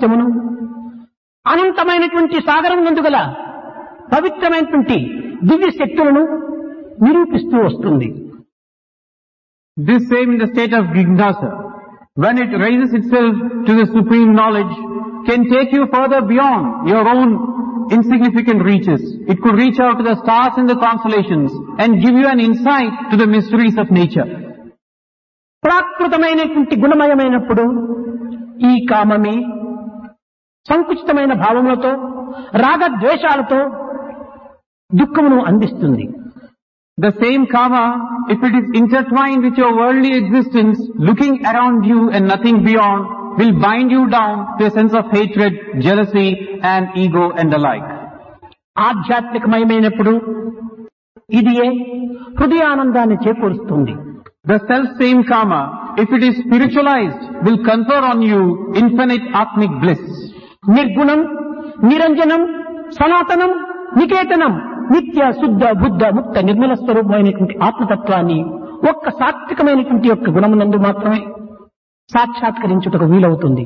ప్రపంచమును అనంతమైనటువంటి సాగరం నందు గల పవిత్రమైనటువంటి దివ్య శక్తులను నిరూపిస్తూ వస్తుంది. This same in the state of Jignasa, when it raises itself to the supreme knowledge, can take you further beyond your own insignificant reaches. It could reach out to the stars and the constellations and give you an insight to the mysteries of nature. ప్రాకృతమైనటువంటి గుణమయమైనప్పుడు ఈ కామమే సంకుచితమైన భావములతో రాగద్వేషాలతో దుఃఖమును అందిస్తుంది. The same karma, if it is intertwined with your worldly existence, looking around you and nothing beyond, will bind you down to a sense of hatred, jealousy and ego and the like. ఆధ్యాత్మికమయమైనప్పుడు ఇదియే హృదయానందాన్ని చేకూరుస్తుంది. The self-same karma, if it is spiritualized, will confer on you infinite atmic bliss. నిర్గుణం, నిరంజనం, సనాతనం, నికేతనం, నిత్య శుద్ధ బుద్ధ ముక్త నిర్మల స్వరూపమైనటువంటి ఆత్మతత్వాన్ని ఒక్క సాత్వికమైనటువంటి యొక్క గుణమునందు మాత్రమే సాక్షాత్కరించుటకు వీలవుతుంది.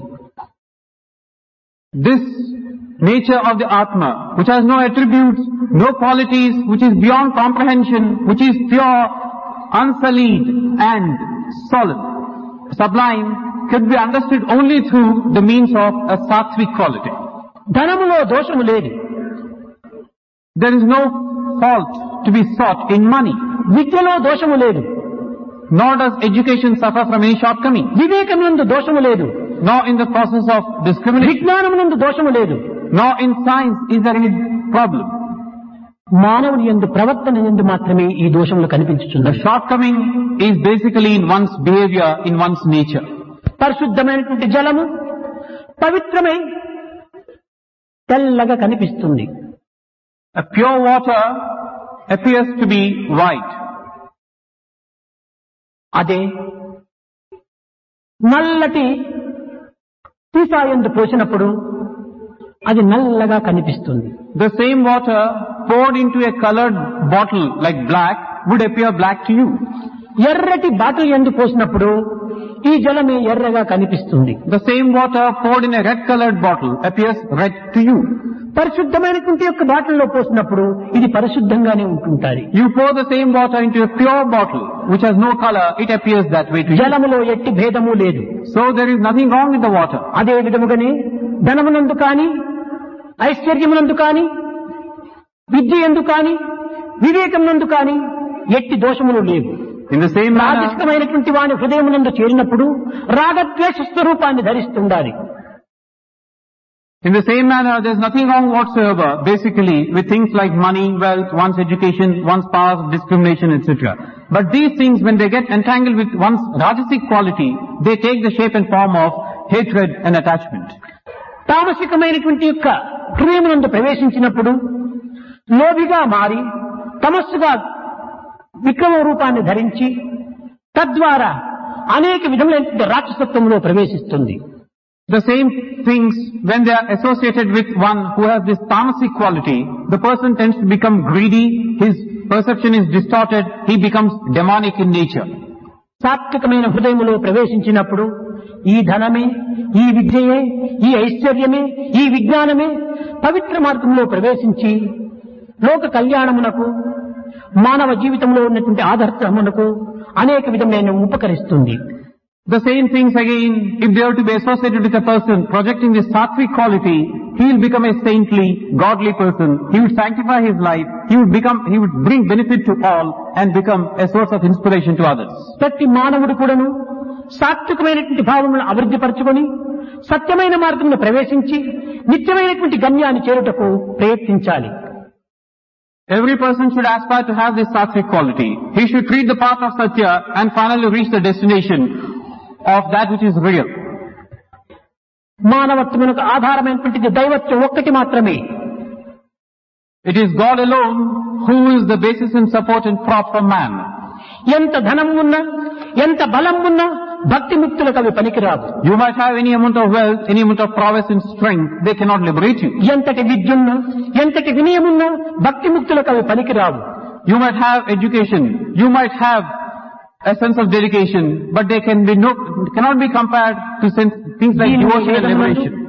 This nature of the Atma, which has no attributes, no qualities, which is beyond comprehension, which is pure, unsullied and solemn, sublime, could be understood only through the means of a sattvic quality. ధనములో దోషము లేదు. There is no fault to be sought in money. విద్యలో దోషము లేదు. Nor does education suffer from any shortcoming. వివేకమునందు దోషము లేదు. Nor in the process of discrimination. విజ్ఞానమునందు దోషము లేదు. Nor in science is there any problem. మానవుని యందు ప్రవర్తన యందు మాత్రమే ఈ దోషములు కనిపించుచున్నది. The shortcoming is basically in one's behavior, in one's nature. పరిశుద్ధమైనటువంటి జలము పవిత్రమై తెల్లగా కనిపిస్తుంది. A pure water appears to be white. అదే నల్లటి సీసాయందు పోసినప్పుడు అది నల్లగా కనిపిస్తుంది. The same water poured into a colored bottle like black would appear black to you. ఎర్రటి బాటిల్ యందు పోసినప్పుడు ఈ జలమే ఎర్రగా కనిపిస్తుంది. The same water poured in a red colored bottle appears red to you. పరిశుద్ధమైనటువంటి యొక్క బాటిల్లో పోసినప్పుడు ఇది పరిశుద్ధంగానే ఉంటుంటాది. You pour the same water into a pure bottle which has no color, it appears that way to you. జలములో ఎట్టి భేదము లేదు. So there is nothing wrong with the water. అదే విధముగానే ధనమునందు కానీ ఐశ్వర్యమునందు కానీ విద్యయందు కానీ వివేకమునందు కానీ ఎట్టి దోషములు లేవు. In the same manner, రాజసికమైనటువంటి వాని హృదయమునందు చేరినప్పుడు రాగద్వేష స్వరూపాన్ని ధరిస్తుండాలి. In the same manner, there is nothing wrong whatsoever, basically, with things like money, wealth, one's education, one's past, discrimination, etc. But these things, when they get entangled with one's rajasic quality, they take the shape and form of hatred and attachment. తామసికమైనటువంటి యొక్క హృదయమునందు ప్రవేశించినప్పుడు లోభిగా మారి తమస్సుగా విక్రమ రూపాన్ని ధరించి తద్వారా అనేక విధములైన రాక్షసత్వంలో ప్రవేశిస్తుంది. The same things, when they are associated with one who has this tamasic quality, the person tends to become greedy, his perception is distorted, he becomes demonic in nature. సాత్వికమైన హృదయములో ప్రవేశించినప్పుడు ఈ ధనమే, ఈ విద్యయే, ఈ ఐశ్వర్యమే, ఈ విజ్ఞానమే పవిత్ర మార్గంలో ప్రవేశించి లోక కళ్యాణమునకు మానవ జీవితంలో ఉన్నటువంటి ఆదర్శమునకు అనేక విధమైన ఉపకరిస్తుంది. The same things again, if they are to be associated with a person projecting this sattvic quality, he will become a saintly, godly person. He would sanctify his life. He would bring benefit to all and become a source of inspiration to others. ప్రతి మానవుడు కూడాను సాత్వికమైనటువంటి భావములను అభివృద్ధిపరచుకొని సత్యమైన మార్గంలో ప్రవేశించి నిత్యమైనటువంటి గమ్యాన్ని చేరుటకు ప్రయత్నించాలి. Every person should aspire to have this sattvic quality. He should treat the path of Satya and finally reach the destination of that which is real. మానవత్వమునకు ఆధారమైనటువంటి దైవత్వం ఒక్కటి మాత్రమే. It is God alone who is the basis and support and prop for man. ఎంత ధనం ఉన్నా, ఎంత బలం ఉన్నా భక్తి ముక్తులకు అవి పనికిరావు. You might have any amount of wealth, any amount of prowess and strength, they cannot liberate you. ఎంతటి విద్యున్నా, ఎంతటి వినయమున్నా భక్తి ముక్తులకు అవి పనికిరావు. You might have education, you might have a sense of dedication, but they cannot be compared to things like devotion and liberation.